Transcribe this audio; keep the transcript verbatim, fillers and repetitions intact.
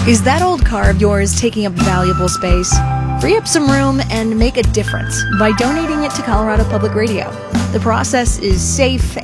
Is that old car of yours taking up valuable space? Free up some room and make a difference by donating it to Colorado Public Radio. The process is safe